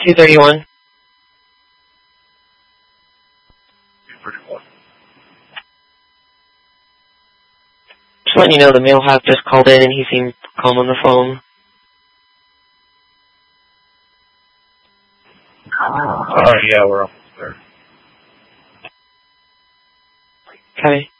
231. Just letting you know the male half just called in and he seemed calm on the phone. Yeah, we're up there. Okay.